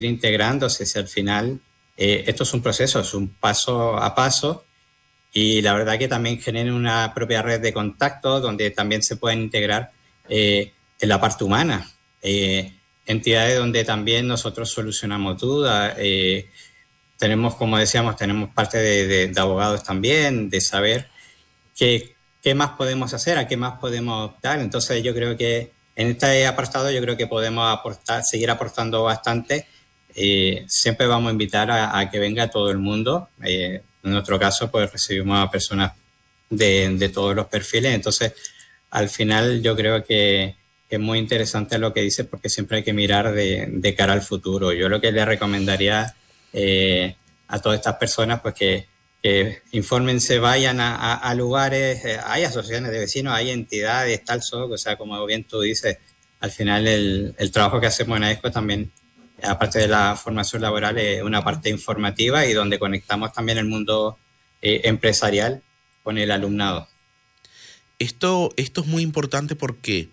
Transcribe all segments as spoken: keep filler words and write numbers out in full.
integrándose, si al final eh, esto es un proceso, es un paso a paso, y la verdad que también genera una propia red de contactos donde también se pueden integrar eh, en la parte humana, eh, entidades donde también nosotros solucionamos dudas, eh, tenemos, como decíamos, tenemos parte de, de, de abogados también, de saber qué, qué más podemos hacer, a qué más podemos optar. Entonces yo creo que en este apartado yo creo que podemos aportar, seguir aportando bastante. Eh, siempre vamos a invitar a, a que venga todo el mundo. Eh, en nuestro caso, pues recibimos a personas de, de todos los perfiles. Entonces, al final yo creo que es muy interesante lo que dice, porque siempre hay que mirar de, de cara al futuro. Yo lo que le recomendaría eh, a todas estas personas, pues que, que infórmense, vayan a, a, a lugares, eh, hay asociaciones de vecinos, hay entidades, tal, so, o sea, como bien tú dices, al final el, el trabajo que hacemos en AESCO también, aparte de la formación laboral, es una parte informativa y donde conectamos también el mundo eh, empresarial con el alumnado. Esto, esto es muy importante porque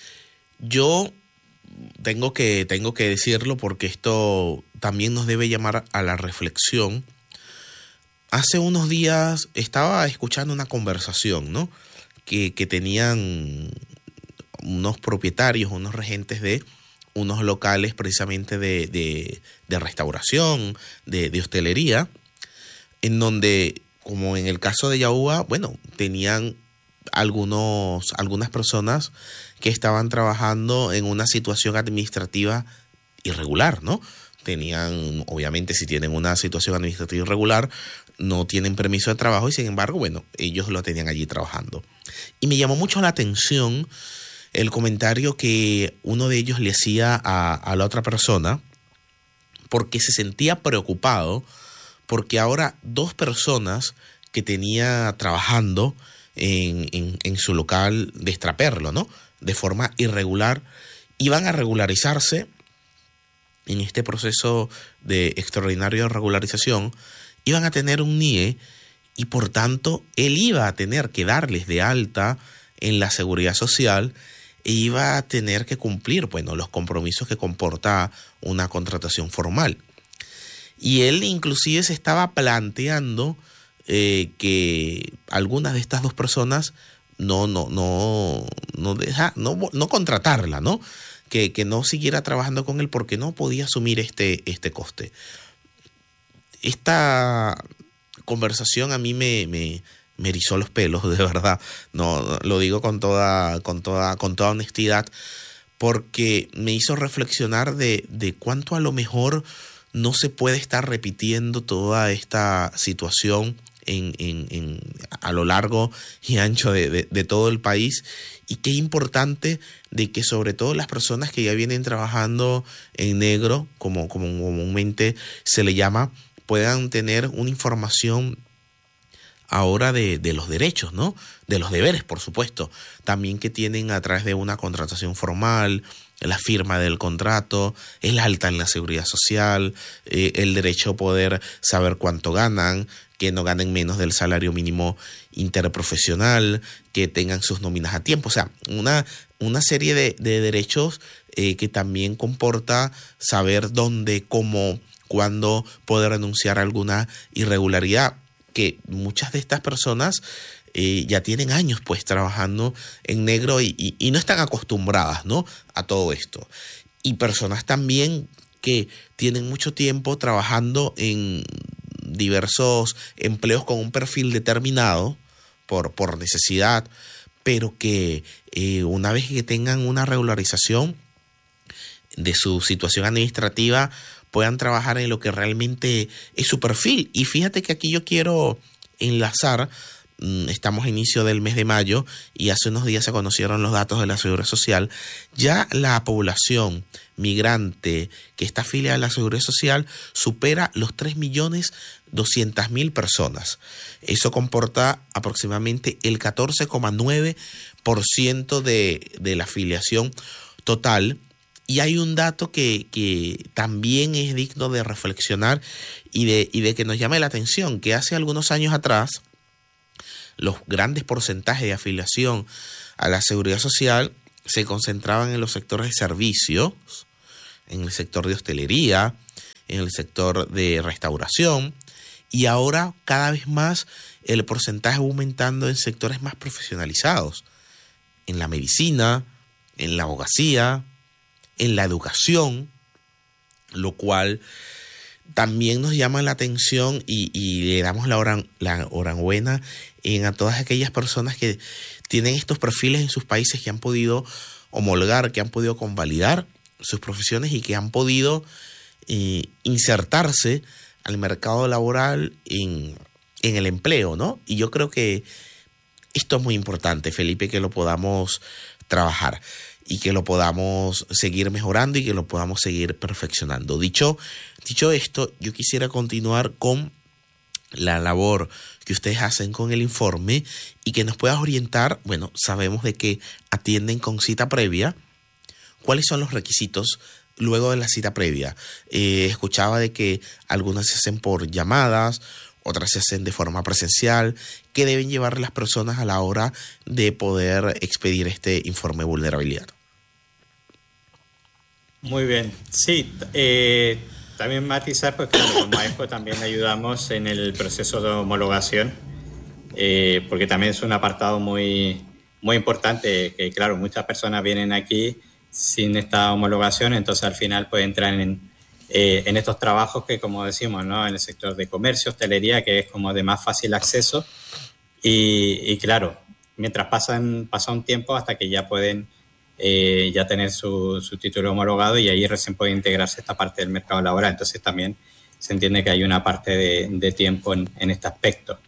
yo tengo que, tengo que decirlo, porque esto también nos debe llamar a la reflexión. Hace unos días estaba escuchando una conversación, ¿no? que, que tenían unos propietarios, unos regentes de unos locales precisamente de, de, de restauración, de, de hostelería, en donde, como en el caso de Yaúa, bueno, tenían algunos, algunas personas que estaban trabajando en una situación administrativa irregular, ¿no? Tenían, obviamente, si tienen una situación administrativa irregular, no tienen permiso de trabajo y, sin embargo, bueno, ellos lo tenían allí trabajando. Y me llamó mucho la atención el comentario que uno de ellos le hacía a, a la otra persona, porque se sentía preocupado porque ahora dos personas que tenía trabajando en, en, en su local de extraperlo, ¿no?, de forma irregular, iban a regularizarse en este proceso de extraordinaria regularización, iban a tener un N I E y por tanto él iba a tener que darles de alta en la seguridad social e iba a tener que cumplir, bueno, los compromisos que comporta una contratación formal. Y él inclusive se estaba planteando eh, que algunas de estas dos personas no, no, no, no, deja, no, no contratarla, ¿no? Que, que no siguiera trabajando con él porque no podía asumir este, este coste. Esta conversación a mí me, me, me erizó los pelos, de verdad. No, lo digo con toda, con toda, con toda honestidad, porque me hizo reflexionar de, de cuánto a lo mejor no se puede estar repitiendo toda esta situación en, en, en, a lo largo y ancho de, de, de todo el país, y qué importante de que sobre todo las personas que ya vienen trabajando en negro, como, como comúnmente se le llama, puedan tener una información ahora de, de los derechos, ¿no? De los deberes, por supuesto, también que tienen a través de una contratación formal, la firma del contrato, el alta en la seguridad social, eh, el derecho a poder saber cuánto ganan, que no ganen menos del salario mínimo interprofesional, que tengan sus nóminas a tiempo. O sea, una, una serie de, de derechos eh, que también comporta saber dónde, cómo, cuándo poder denunciar alguna irregularidad, que muchas de estas personas eh, ya tienen años pues trabajando en negro y, y, y no están acostumbradas, ¿no?, a todo esto. Y personas también que tienen mucho tiempo trabajando en diversos empleos con un perfil determinado por, por necesidad, pero que eh, una vez que tengan una regularización de su situación administrativa puedan trabajar en lo que realmente es su perfil. Y fíjate que aquí yo quiero enlazar, estamos a inicio del mes de mayo y hace unos días se conocieron los datos de la Seguridad Social. Ya la población migrante que está afiliada a la Seguridad Social supera los tres millones doscientas mil personas. Eso comporta aproximadamente el catorce coma nueve por ciento de, de la afiliación total. Y hay un dato que, que también es digno de reflexionar y de, y de que nos llame la atención, que hace algunos años atrás los grandes porcentajes de afiliación a la Seguridad Social se concentraban en los sectores de servicios, en el sector de hostelería, en el sector de restauración, y ahora cada vez más el porcentaje va aumentando en sectores más profesionalizados, en la medicina, en la abogacía, en la educación, lo cual también nos llama la atención y, y le damos la, oran, la enhorabuena en a todas aquellas personas que tienen estos perfiles en sus países, que han podido homologar, que han podido convalidar sus profesiones y que han podido eh, insertarse al mercado laboral en, en el empleo, ¿no? Y yo creo que esto es muy importante, Felipe, que lo podamos trabajar y que lo podamos seguir mejorando y que lo podamos seguir perfeccionando. Dicho, dicho esto, yo quisiera continuar con la labor que ustedes hacen con el informe y que nos puedas orientar. Bueno, sabemos de que atienden con cita previa. ¿Cuáles son los requisitos luego de la cita previa? Eh, escuchaba de que algunas se hacen por llamadas, otras se hacen de forma presencial. ¿Qué deben llevar las personas a la hora de poder expedir este informe de vulnerabilidad? Muy bien. Sí, eh, también matizar, pues claro, como AESCO también ayudamos en el proceso de homologación, eh, porque también es un apartado muy, muy importante, que claro, muchas personas vienen aquí sin esta homologación, entonces al final pues entran en, eh, en estos trabajos que, como decimos, ¿no?, en el sector de comercio, hostelería, que es como de más fácil acceso, y, y claro, mientras pasan, pasa un tiempo hasta que ya pueden eh, ya tener su, su título homologado, y ahí recién puede integrarse esta parte del mercado laboral. Entonces también se entiende que hay una parte de, de tiempo en, en este aspecto.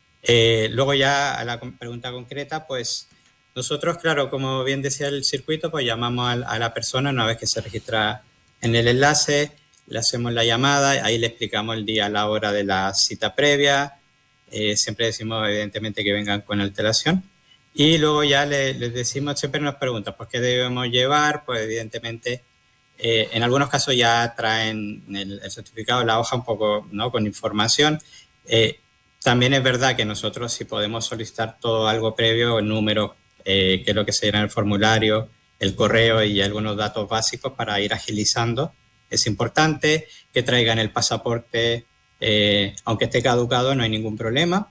Eh, luego ya a la pregunta concreta, pues nosotros, claro, como bien decía el circuito, pues llamamos a, a la persona una vez que se registra en el enlace, le hacemos la llamada, ahí le explicamos el día, la hora de la cita previa, eh, siempre decimos evidentemente que vengan con antelación, y luego ya les le decimos, siempre nos preguntan, pues qué debemos llevar, pues evidentemente eh, en algunos casos ya traen el, el certificado, la hoja un poco, ¿no?, con información. Eh, también es verdad que nosotros si podemos solicitar todo algo previo, el número, Eh, que es lo que se dirá en el formulario, el correo y algunos datos básicos para ir agilizando. Es importante que traigan el pasaporte, eh, aunque esté caducado, no hay ningún problema,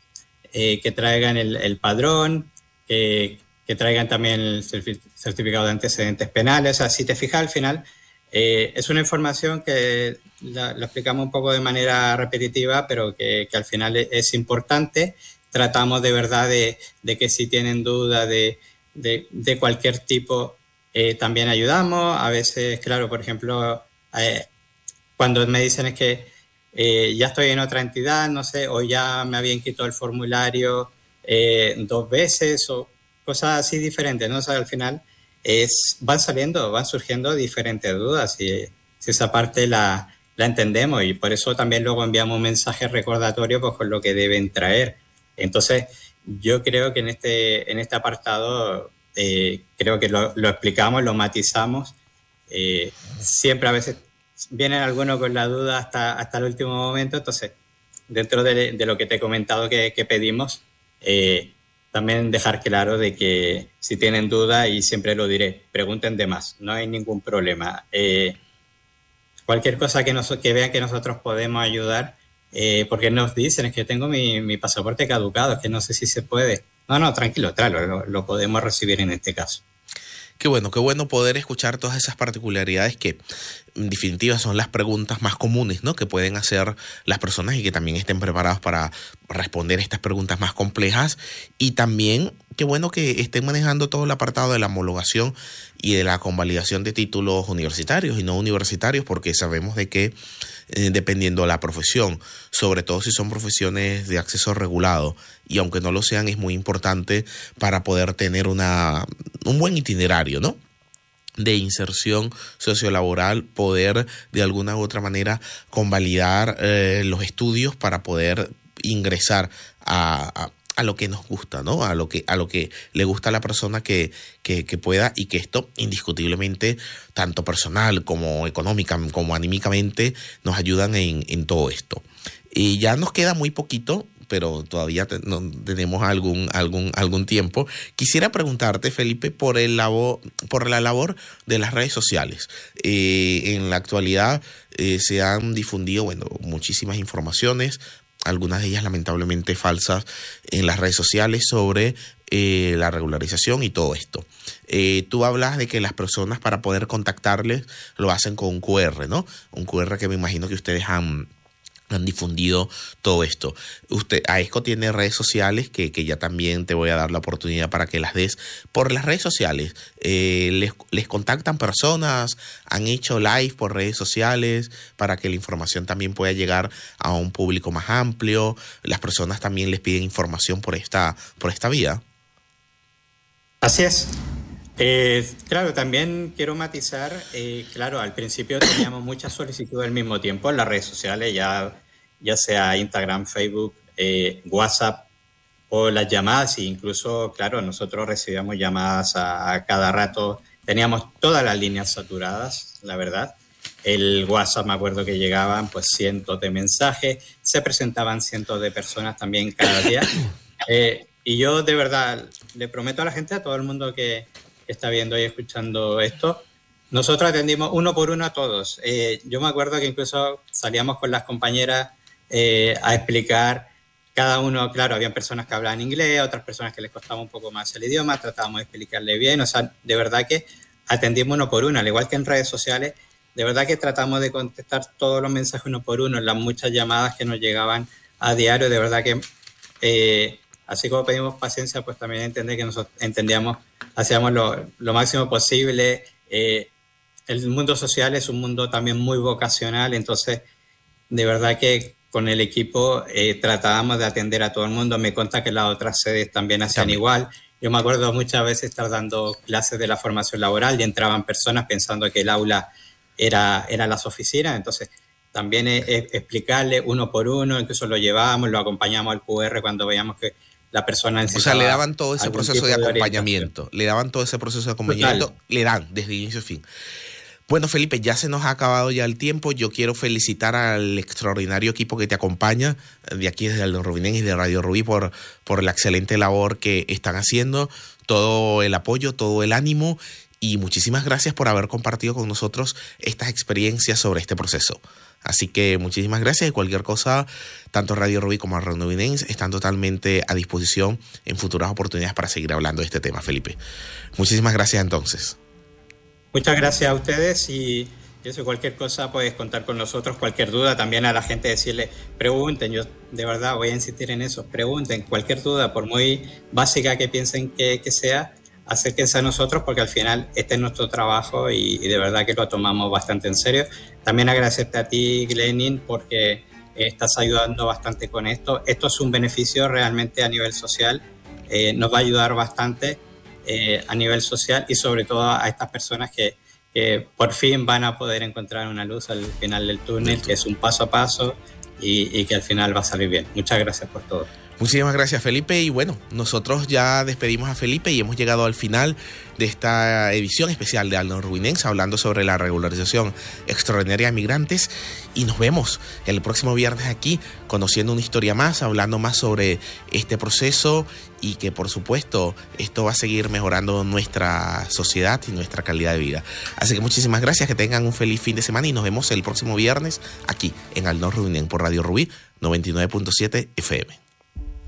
eh, que traigan el, el padrón, que, que traigan también el certificado de antecedentes penales. O sea, si te fijas, al final eh, es una información que la, la explicamos un poco de manera repetitiva, pero que, que al final es, es importante. Tratamos de verdad de, de que si tienen duda de, de, de cualquier tipo, eh, también ayudamos. A veces, claro, por ejemplo, eh, cuando me dicen es que eh, ya estoy en otra entidad, no sé, o ya me habían quitado el formulario eh, dos veces o cosas así diferentes, ¿no? O sea, al final es, van saliendo, van surgiendo diferentes dudas y si esa parte la, la entendemos, y por eso también luego enviamos mensajes recordatorios pues, con lo que deben traer. Entonces, yo creo que en este, en este apartado eh, creo que lo, lo explicamos, lo matizamos. Eh, siempre a veces vienen algunos con la duda hasta, hasta el último momento. Entonces, dentro de, de lo que te he comentado que, que pedimos, eh, también dejar claro de que si tienen duda, y siempre lo diré, pregunten de más, no hay ningún problema. Eh, cualquier cosa que, nos, que vean que nosotros podemos ayudar, Eh, porque nos dicen, es que tengo mi, mi pasaporte caducado, es que no sé si se puede. No, no, tranquilo, tráelo, lo, lo podemos recibir en este caso. Qué bueno, qué bueno poder escuchar todas esas particularidades que en definitiva son las preguntas más comunes, ¿no?, que pueden hacer las personas, y que también estén preparados para responder estas preguntas más complejas. Y también qué bueno que estén manejando todo el apartado de la homologación y de la convalidación de títulos universitarios y no universitarios, porque sabemos de que eh, dependiendo de la profesión, sobre todo si son profesiones de acceso regulado, y aunque no lo sean, es muy importante para poder tener una, un buen itinerario, ¿no?, de inserción sociolaboral, poder de alguna u otra manera convalidar eh, los estudios para poder ingresar a, a, a lo que nos gusta, ¿no?, a lo que, a lo que le gusta a la persona que, que, que pueda, y que esto indiscutiblemente, tanto personal como económica, como anímicamente, nos ayudan en, en todo esto. Y ya nos queda muy poquito pero todavía te, no, tenemos algún, algún, algún tiempo. Quisiera preguntarte, Felipe, por, el labor, por la labor de las redes sociales. Eh, en la actualidad eh, se han difundido, bueno, muchísimas informaciones, algunas de ellas lamentablemente falsas, en las redes sociales sobre eh, la regularización y todo esto. Eh, tú hablas de que las personas, para poder contactarles, lo hacen con un cu erre, ¿no? Un cu erre que me imagino que ustedes han, han difundido todo esto. Usted, AESCO tiene redes sociales que, que ya también te voy a dar la oportunidad para que las des. Por las redes sociales, eh, les, les contactan personas, han hecho live por redes sociales para que la información también pueda llegar a un público más amplio. Las personas también les piden información por esta, por esta vía. Así es. Eh, claro, también quiero matizar, eh, claro, al principio teníamos muchas solicitudes al mismo tiempo en las redes sociales, ya, ya sea Instagram, Facebook, eh, WhatsApp o las llamadas, e incluso, claro, nosotros recibíamos llamadas a, a cada rato, teníamos todas las líneas saturadas, la verdad. El WhatsApp, me acuerdo que llegaban pues cientos de mensajes, se presentaban cientos de personas también cada día. Eh, y yo de verdad le prometo a la gente, a todo el mundo que está viendo y escuchando esto, nosotros atendimos uno por uno a todos. Eh, yo me acuerdo que incluso salíamos con las compañeras eh, a explicar cada uno, claro, habían personas que hablaban inglés, otras personas que les costaba un poco más el idioma, tratábamos de explicarle bien, o sea, de verdad que atendimos uno por uno, al igual que en redes sociales, de verdad que tratamos de contestar todos los mensajes uno por uno, las muchas llamadas que nos llegaban a diario, de verdad que eh, así como pedimos paciencia, pues también entender que nosotros entendíamos, hacíamos lo, lo máximo posible. Eh, el mundo social es un mundo también muy vocacional, entonces de verdad que con el equipo eh, tratábamos de atender a todo el mundo. Me consta que las otras sedes también hacían también. igual. Yo me acuerdo muchas veces estar dando clases de la formación laboral y entraban personas pensando que el aula era, era las oficinas, entonces también es, es explicarle uno por uno, incluso lo llevábamos, lo acompañamos al cu erre cuando veíamos que la persona necesitaba. O sea, le daban todo ese proceso de acompañamiento, le daban todo ese proceso de acompañamiento, Total. le dan desde inicio a fin. Bueno, Felipe, ya se nos ha acabado ya el tiempo. Yo quiero felicitar al extraordinario equipo que te acompaña de aquí desde Aldón Rubinense y de Radio Rubí por, por la excelente labor que están haciendo, todo el apoyo, todo el ánimo, y muchísimas gracias por haber compartido con nosotros estas experiencias sobre este proceso. Así que muchísimas gracias, y cualquier cosa, tanto Radio Rubí como Aldón Rubinense están totalmente a disposición en futuras oportunidades para seguir hablando de este tema, Felipe. Muchísimas gracias entonces. Muchas gracias a ustedes, y eso, cualquier cosa puedes contar con nosotros, cualquier duda, también a la gente decirle, pregunten, yo de verdad voy a insistir en eso, pregunten, cualquier duda, por muy básica que piensen que, que sea, acérquense a nosotros, porque al final este es nuestro trabajo y, y de verdad que lo tomamos bastante en serio. También agradecerte a ti, Glenin, porque estás ayudando bastante con esto. Esto es un beneficio realmente a nivel social, eh, nos va a ayudar bastante eh, a nivel social, y sobre todo a estas personas que, que por fin van a poder encontrar una luz al final del túnel, que es un paso a paso y, y que al final va a salir bien. Muchas gracias por todo. Muchísimas gracias, Felipe, y bueno, nosotros ya despedimos a Felipe y hemos llegado al final de esta edición especial de Aldón Rubinense, hablando sobre la regularización extraordinaria de migrantes, y nos vemos el próximo viernes aquí conociendo una historia más, hablando más sobre este proceso, y que por supuesto esto va a seguir mejorando nuestra sociedad y nuestra calidad de vida. Así que muchísimas gracias, que tengan un feliz fin de semana y nos vemos el próximo viernes aquí en Aldón Rubinense por Radio Rubí noventa y nueve punto siete F M.